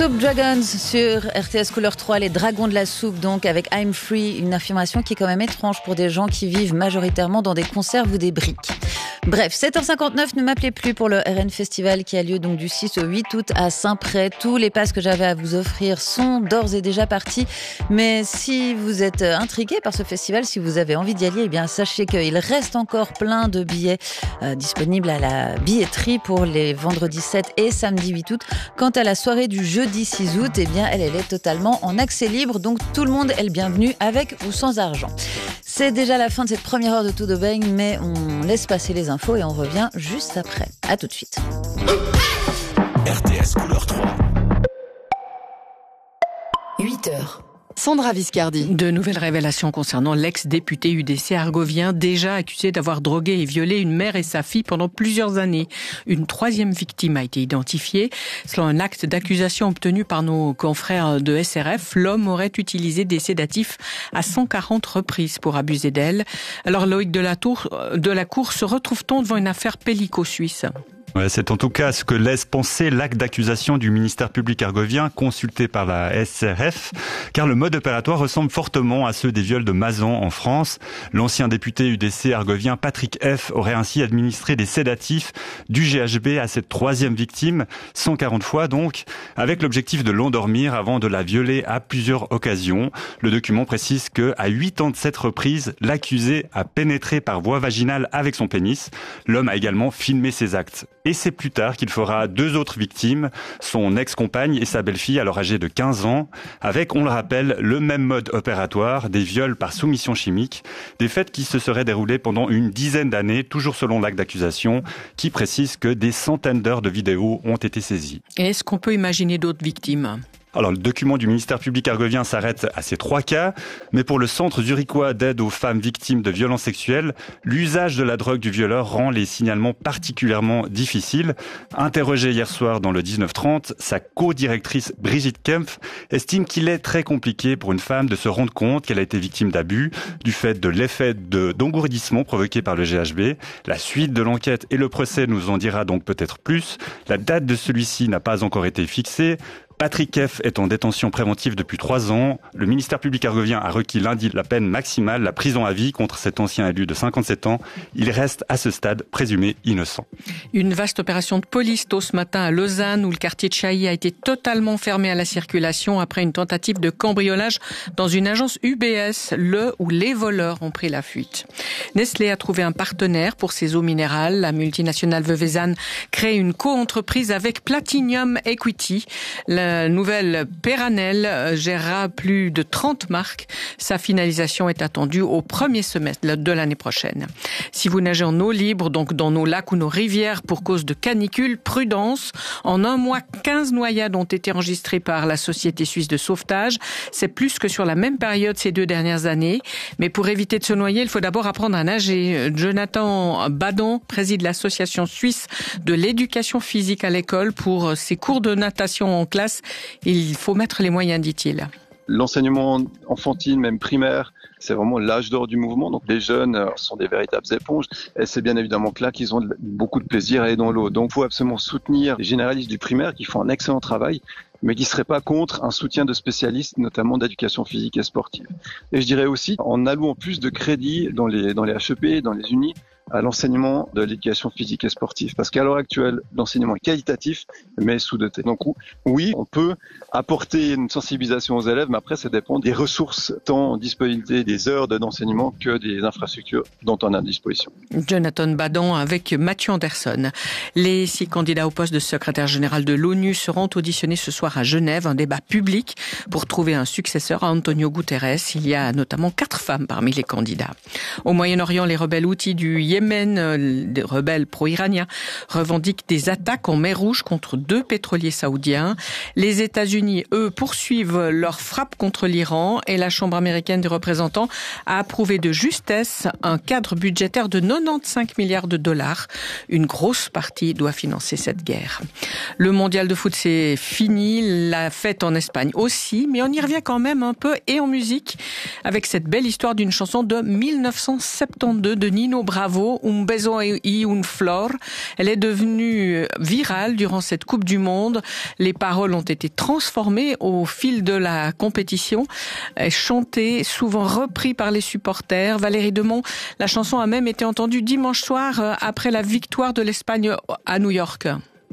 Soup Dragons sur RTS Couleur 3, les dragons de la soupe, donc avec I'm Free, une affirmation qui est quand même étrange pour des gens qui vivent majoritairement dans des conserves ou des briques. Bref, 7h59, ne m'appelez plus pour le RN Festival qui a lieu donc du 6 au 8 août à Saint-Pré. Tous les passes que j'avais à vous offrir sont d'ores et déjà partis. Mais si vous êtes intrigué par ce festival, si vous avez envie d'y aller, eh bien sachez qu'il reste encore plein de billets disponibles à la billetterie pour les vendredis 7 et samedi 8 août. Quant à la soirée du jeudi 6 août, eh bien elle est totalement en accès libre, donc tout le monde est le bienvenu avec ou sans argent. C'est déjà la fin de cette première heure de Tout de Beigne, mais on laisse passer les infos et on revient juste après. À tout de suite. RTS Couleur 3. 8h. Sandra Viscardi. De nouvelles révélations concernant l'ex-député UDC argovien, déjà accusé d'avoir drogué et violé une mère et sa fille pendant plusieurs années. Une troisième victime a été identifiée. Selon un acte d'accusation obtenu par nos confrères de SRF, l'homme aurait utilisé des sédatifs à 140 reprises pour abuser d'elle. Alors Loïc Delacour, se retrouve-t-on devant une affaire pellico-suisse ? Ouais, c'est en tout cas ce que laisse penser l'acte d'accusation du ministère public argovien consulté par la SRF, car le mode opératoire ressemble fortement à ceux des viols de Mazan en France. L'ancien député UDC argovien Patrick F aurait ainsi administré des sédatifs du GHB à cette troisième victime, 140 fois donc, avec l'objectif de l'endormir avant de la violer à plusieurs occasions. Le document précise que, à 87 reprises, l'accusé a pénétré par voie vaginale avec son pénis. L'homme a également filmé ses actes. Et c'est plus tard qu'il fera deux autres victimes, son ex-compagne et sa belle-fille, alors âgée de 15 ans, avec, on le rappelle, le même mode opératoire, des viols par soumission chimique, des faits qui se seraient déroulés pendant une dizaine d'années, toujours selon l'acte d'accusation, qui précise que des centaines d'heures de vidéos ont été saisies. Et est-ce qu'on peut imaginer d'autres victimes ? Alors, le document du ministère public argovien s'arrête à ces 3 cas, mais pour le Centre zurichois d'aide aux femmes victimes de violences sexuelles, l'usage de la drogue du violeur rend les signalements particulièrement difficiles. Interrogée hier soir dans le 1930, sa co-directrice Brigitte Kempf estime qu'il est très compliqué pour une femme de se rendre compte qu'elle a été victime d'abus, du fait de l'effet d'engourdissement provoqué par le GHB. La suite de l'enquête et le procès nous en dira donc peut-être plus. La date de celui-ci n'a pas encore été fixée. Patrick F est en détention préventive depuis 3 ans. Le ministère public argovien a requis lundi la peine maximale, la prison à vie contre cet ancien élu de 57 ans. Il reste à ce stade présumé innocent. Une vaste opération de police tôt ce matin à Lausanne où le quartier de Chailly a été totalement fermé à la circulation après une tentative de cambriolage dans une agence UBS, où les voleurs ont pris la fuite. Nestlé a trouvé un partenaire pour ses eaux minérales. La multinationale veuvezane crée une co-entreprise avec Platinum Equity. La nouvelle Peranel gérera plus de 30 marques. Sa finalisation est attendue au premier semestre de l'année prochaine. Si vous nagez en eau libre, donc dans nos lacs ou nos rivières pour cause de canicule, prudence. En un mois, 15 noyades ont été enregistrées par la Société suisse de sauvetage. C'est plus que sur la même période ces 2 dernières années. Mais pour éviter de se noyer, il faut d'abord apprendre à nager. Jonathan Badon préside l'association suisse de l'éducation physique à l'école. Pour ses cours de natation en classe, il faut mettre les moyens, dit-il. L'enseignement enfantine, même primaire, c'est vraiment l'âge d'or du mouvement. Donc les jeunes sont des véritables éponges. Et c'est bien évidemment que là qu'ils ont beaucoup de plaisir à aller dans l'eau. Donc il faut absolument soutenir les généralistes du primaire qui font un excellent travail, mais qui ne seraient pas contre un soutien de spécialistes, notamment d'éducation physique et sportive. Et je dirais aussi, en allouant plus de crédits dans les HEP, dans les unis, à l'enseignement de l'éducation physique et sportive. Parce qu'à l'heure actuelle, l'enseignement est qualitatif, mais sous-doté. Donc oui, on peut apporter une sensibilisation aux élèves, mais après, ça dépend des ressources, tant en disponibilité des heures d'enseignement que des infrastructures dont on a à disposition. Jonathan Badon avec Mathieu Anderson. Les 6 candidats au poste de secrétaire général de l'ONU seront auditionnés ce soir à Genève, un débat public pour trouver un successeur à Antonio Guterres. Il y a notamment 4 femmes parmi les candidats. Au Moyen-Orient, les rebelles houthis du Yémen, des rebelles pro-iraniens, revendiquent des attaques en mer Rouge contre 2 pétroliers saoudiens. Les États-Unis, eux, poursuivent leur frappe contre l'Iran et la Chambre américaine des représentants a approuvé de justesse un cadre budgétaire de 95 milliards de dollars. Une grosse partie doit financer cette guerre. Le mondial de foot, c'est fini. La fête en Espagne aussi, mais on y revient quand même un peu et en musique avec cette belle histoire d'une chanson de 1972 de Nino Bravo. Bravo, Un beso y un flor. Elle est devenue virale durant cette Coupe du Monde. Les paroles ont été transformées au fil de la compétition, chantées, souvent repris par les supporters. Valérie Demont, la chanson a même été entendue dimanche soir après la victoire de l'Espagne à New York.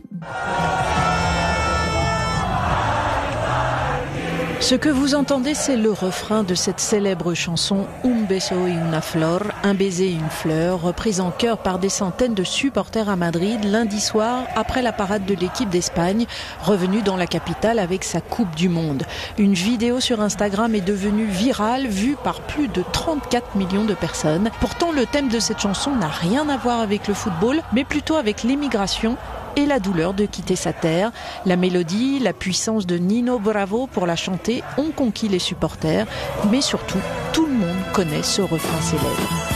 Ce que vous entendez, c'est le refrain de cette célèbre chanson Un beso y una flor, un baiser et une fleur, reprise en chœur par des centaines de supporters à Madrid lundi soir après la parade de l'équipe d'Espagne, revenue dans la capitale avec sa Coupe du Monde. Une vidéo sur Instagram est devenue virale, vue par plus de 34 millions de personnes. Pourtant, le thème de cette chanson n'a rien à voir avec le football, mais plutôt avec l'émigration et la douleur de quitter sa terre. La mélodie, la puissance de Nino Bravo pour la chanter ont conquis les supporters, mais surtout, tout le monde connaît ce refrain célèbre.